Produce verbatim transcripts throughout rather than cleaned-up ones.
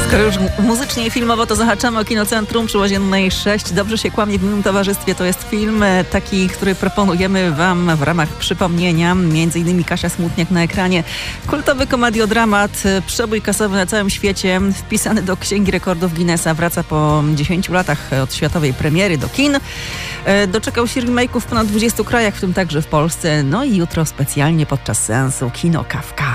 Skoro już muzycznie i filmowo, to zahaczamy o Kinocentrum przy Łaziennej sześć. Dobrze się kłamie w miłym towarzystwie. To jest film taki, który proponujemy wam w ramach przypomnienia. Między innymi Kasia Smutniak na ekranie. Kultowy komediodramat, przebój kasowy na całym świecie, wpisany do Księgi Rekordów Guinnessa. Wraca po dziesięciu latach od światowej premiery do kin. Doczekał się remake'ów w ponad dwudziestu krajach, w tym także w Polsce. No i jutro specjalnie podczas seansu Kino Kawka.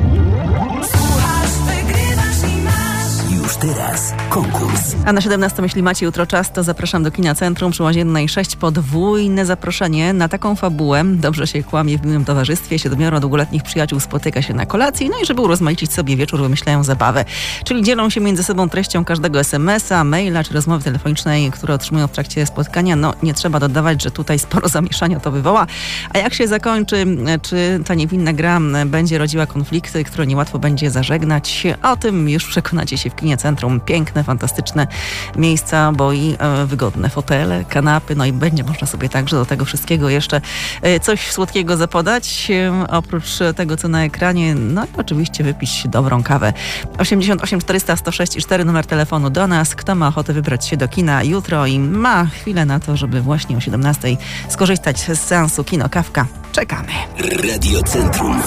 Już teraz konkurs. A na siedemnastą, jeśli macie jutro czas, to zapraszam do Kina Centrum przy Łaziennej sześć. Podwójne zaproszenie na taką fabułę. Dobrze się kłamie w miłym towarzystwie. Siedmioro długoletnich przyjaciół spotyka się na kolacji. No i żeby urozmaicić sobie wieczór, wymyślają zabawę. Czyli dzielą się między sobą treścią każdego es em es a, maila czy rozmowy telefonicznej, które otrzymują w trakcie spotkania. No nie trzeba dodawać, że tutaj sporo zamieszania to wywoła. A jak się zakończy, czy ta niewinna gra będzie rodziła konflikty, które niełatwo będzie zażegnać, o tym już przekonacie się w Kinie Centrum. Piękne, fantastyczne miejsca, bo i e, wygodne fotele, kanapy, no i będzie można sobie także do tego wszystkiego jeszcze e, coś słodkiego zapodać, e, oprócz tego, co na ekranie, no i oczywiście wypić dobrą kawę. osiemdziesiąt osiem czterysta sto sześć i cztery numer telefonu do nas. Kto ma ochotę wybrać się do kina jutro i ma chwilę na to, żeby właśnie o siedemnastej skorzystać z seansu Kino Kawka. Czekamy. Radio Centrum.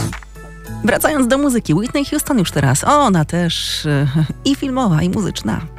Wracając do muzyki, Whitney Houston już teraz. Ona też yy, i filmowa, i muzyczna.